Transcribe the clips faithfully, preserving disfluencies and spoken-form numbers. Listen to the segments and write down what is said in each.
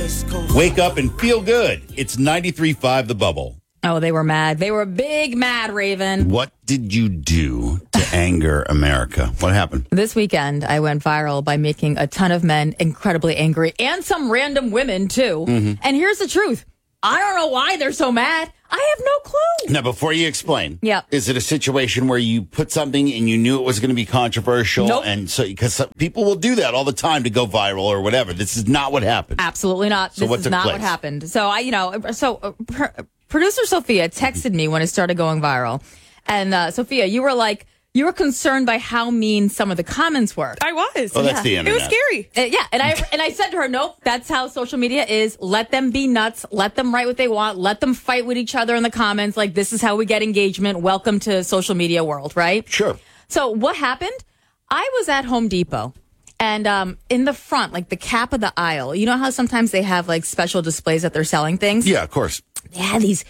Wake up and feel good. It's ninety-three point five The Bubble. Oh, they were mad. They were big mad, Raven. What did you do to anger America? What happened? This weekend, I went viral by making a ton of men incredibly angry and some random women, too. Mm-hmm. And here's the truth. I don't know why they're so mad. I have no clue. Now, before you explain, yeah. is it a situation where you put something and you knew it was going to be controversial? Nope. And so, because people will do that all the time to go viral or whatever. This is not what happened. Absolutely not. So this what is took not place? what happened. So I, you know, so uh, pr- producer Sophia texted me when it started going viral, and uh, Sophia, you were like. You were concerned by how mean some of the comments were. I was. Oh, that's yeah. the internet. It was scary. Uh, yeah, and I and I said to her, nope, that's how social media is. Let them be nuts. Let them write what they want. Let them fight with each other in the comments. Like, this is how we get engagement. Welcome to social media world, right? Sure. So what happened? I was at Home Depot. And um, in the front, like the cap of the aisle, you know how sometimes they have like special displays that they're selling things? Yeah, of course. They had these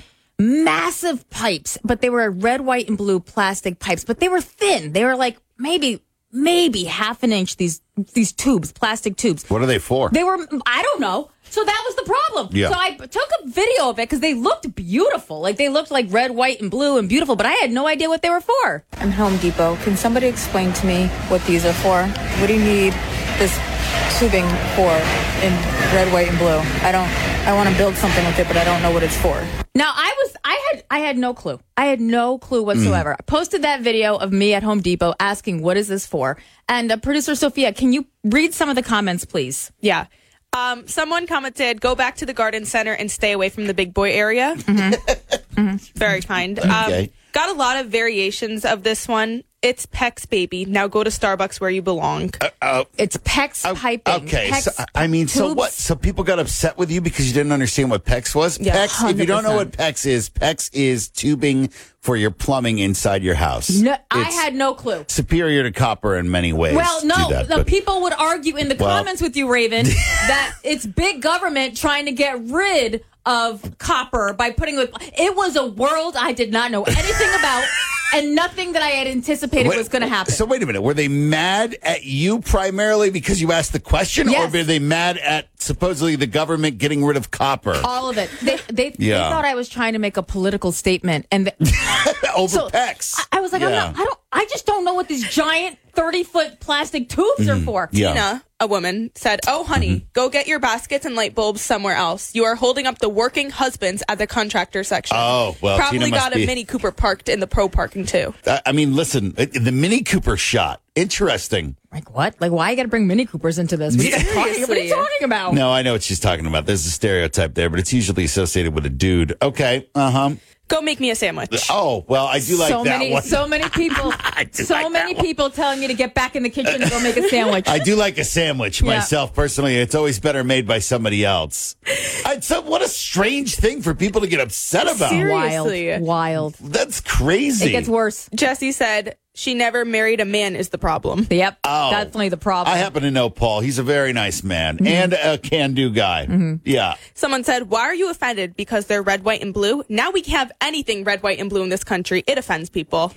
massive pipes, but they were red, white, and blue plastic pipes, but they were thin. They were like maybe, maybe half an inch, these these tubes, plastic tubes. What are they for? They were, I don't know. So that was the problem. Yeah. So I took a video of it because they looked beautiful. Like they looked like red, white, and blue and beautiful, but I had no idea what they were for. I'm Home Depot. Can somebody explain to me what these are for? What do you need this tubing for in red, white, and blue? I don't, I want to build something with it, but I don't know what it's for. Now, I was, I had, I had no clue. I had no clue whatsoever. Mm. I posted that video of me at Home Depot asking, what is this for? And uh, producer Sophia, can you read some of the comments, please? Yeah. Um, someone commented, go back to the garden center and stay away from the big boy area. Mm-hmm. mm-hmm. Very kind. Okay. Um, got a lot of variations of this one. It's Pecs, baby. Now go to Starbucks where you belong. Uh, uh, it's Pecs uh, piping. Okay. Pecs So, I mean, so tubes. what? So people got upset with you because you didn't understand what Pecs was? Yeah, Pecs, if you don't know what Pecs is, Pecs is tubing for your plumbing inside your house. No, I It's had no clue. superior to copper in many ways. Well, no, to that, the but- people would argue in the Well- comments with you, Raven, that it's big government trying to get rid of copper by putting it. It was a world I did not know anything about, and nothing that I had anticipated Wait, was going to happen. So wait a minute. Were they mad at you primarily because you asked the question, Yes. or were they mad at supposedly the government getting rid of copper? All of it. They they, Yeah. they thought I was trying to make a political statement, and the, Over so Pecs. I, I was like, I'm Yeah. not, I don't. I just don't know what these giant thirty foot plastic tubes are for. Yeah. Tina, a woman, said, oh, honey, Mm-hmm. go get your baskets and light bulbs somewhere else. You are holding up the working husbands at the contractor section. Oh, well, Probably Tina must got be- a Mini Cooper parked in the pro parking, too. I I mean, listen, uh, the Mini Cooper shot. Interesting. Like what? Like why you got to bring Mini Coopers into this? What are, you talking, what are you Seriously. talking about? No, I know what she's talking about. There's a stereotype there, but it's usually associated with a dude. Okay. Uh huh. Go make me a sandwich. Oh, well, I do like so that many, one. so many people, do so like many that one. people telling me to get back in the kitchen and go make a sandwich. I do like a sandwich Yeah. myself personally. It's always better made by somebody else. I, so what a strange thing for people to get upset about. Seriously. Wild, wild. That's crazy. It gets worse. Jesse said, she never married a man is the problem. Yep, Oh. definitely the problem. I happen to know Paul. He's a very nice man and a can-do guy. Yeah. Someone said, why are you offended? Because they're red, white, and blue? Now we can have anything red, white, and blue in this country. It offends people.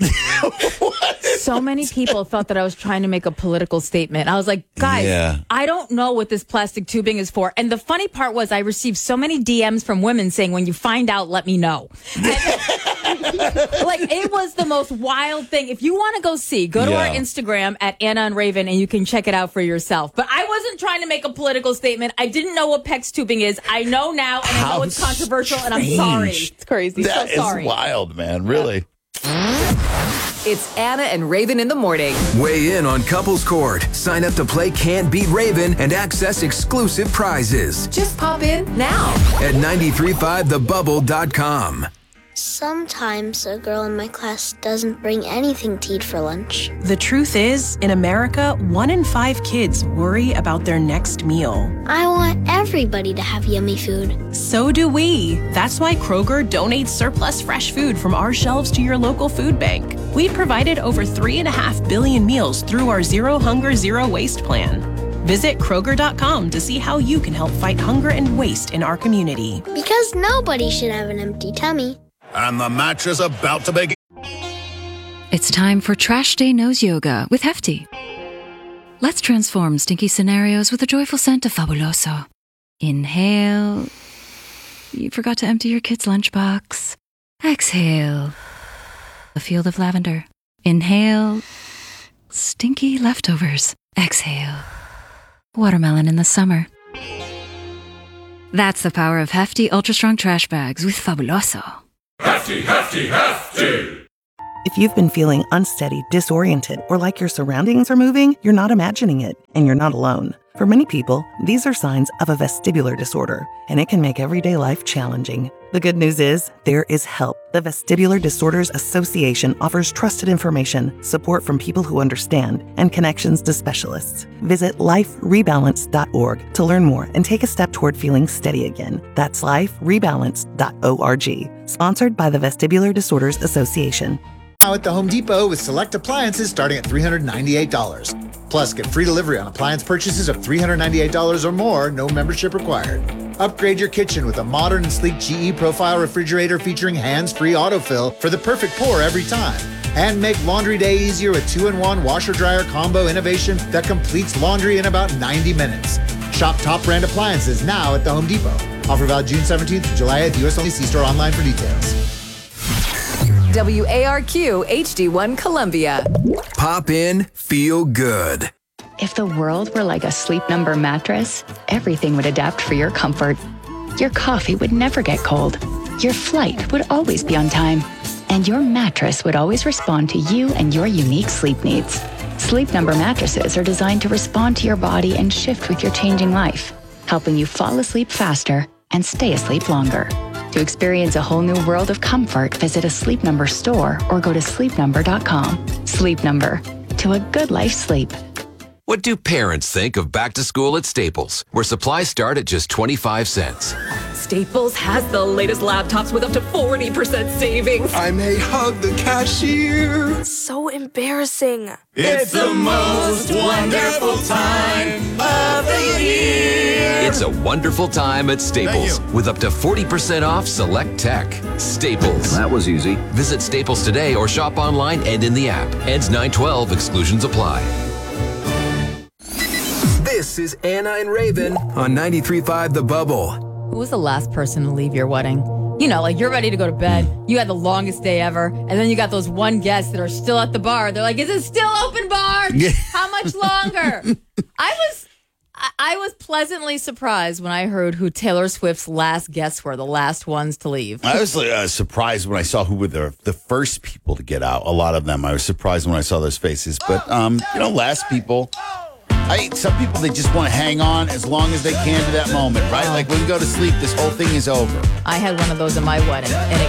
So many people thought that I was trying to make a political statement. I was like, guys, Yeah. I don't know what this plastic tubing is for. And the funny part was I received so many D Ms from women saying, when you find out, let me know. And, like, it was the most wild thing. If you want to go see, go to Yeah. our Instagram at Anna and Raven and you can check it out for yourself. But I wasn't trying to make a political statement. I didn't know what Pecs tubing is. I know now, and I know How it's controversial, and I'm strange. sorry. It's crazy. That so is sorry. wild, man. Really. It's Anna and Raven in the morning. Weigh in on Couples Court. Sign up to play Can't Beat Raven and access exclusive prizes Just pop in now. at nine three five the bubble dot com. Sometimes a girl in my class doesn't bring anything to eat for lunch. The truth is, in America, one in five kids worry about their next meal. I want everybody to have yummy food. So do we. That's why Kroger donates surplus fresh food from our shelves to your local food bank. We've provided over three and a half billion meals through our Zero Hunger, Zero Waste plan. Visit Kroger dot com to see how you can help fight hunger and waste in our community. Because nobody should have an empty tummy. And the match is about to begin. It's time for Trash Day Nose Yoga with Hefty. Let's transform stinky scenarios with a joyful scent of Fabuloso. Inhale. You forgot to empty your kid's lunchbox. Exhale. A field of lavender. Inhale. Stinky leftovers. Exhale. Watermelon in the summer. That's the power of hefty, ultra-strong trash bags with Fabuloso. Hefty, hefty, hefty! If you've been feeling unsteady, disoriented, or like your surroundings are moving, you're not imagining it, and you're not alone. For many people, these are signs of a vestibular disorder, and it can make everyday life challenging. The good news is, there is help. The Vestibular Disorders Association offers trusted information, support from people who understand, and connections to specialists. Visit life rebalance dot org to learn more and take a step toward feeling steady again. That's life rebalance dot org. Sponsored by the Vestibular Disorders Association. Now at the Home Depot with select appliances starting at three hundred ninety-eight dollars. Plus, get free delivery on appliance purchases of three hundred ninety-eight dollars or more, no membership required. Upgrade your kitchen with a modern and sleek G E Profile refrigerator featuring hands-free autofill for the perfect pour every time. And make laundry day easier with two in one washer-dryer combo innovation that completes laundry in about ninety minutes. Shop top brand appliances now at the Home Depot. Offer valid June seventeenth to July eighth, U S only. See store online for details. W A R Q H D one Columbia. Pop in, feel good. If the world were like a Sleep Number mattress, everything would adapt for your comfort. Your coffee would never get cold. Your flight would always be on time. And your mattress would always respond to you and your unique sleep needs. Sleep Number mattresses are designed to respond to your body and shift with your changing life, helping you fall asleep faster and stay asleep longer. To experience a whole new world of comfort, visit a Sleep Number store or go to sleep number dot com. Sleep Number. To a good life sleep. What do parents think of back to school at Staples, where supplies start at just twenty-five cents? Staples has the latest laptops with up to forty percent savings. I may hug the cashier. So embarrassing. It's the most wonderful time of the year. It's a wonderful time at Staples with up to forty percent off select tech. Staples. That was easy. Visit Staples today or shop online and in the app. Ends nine twelve. Exclusions apply. This is Anna and Raven on ninety-three point five The Bubble. Who was the last person to leave your wedding? You know, like you're ready to go to bed. You had the longest day ever. And then you got those one guests that are still at the bar. They're like, is it still open bar? How much longer? I was I was pleasantly surprised when I heard who Taylor Swift's last guests were, the last ones to leave. I was uh, surprised when I saw who were the, the first people to get out. A lot of them. I was surprised when I saw those faces. But, um, you know, last people... I, some people, they just want to hang on as long as they can to that moment, right? Like when you go to sleep, this whole thing is over. I had one of those at my wedding, and it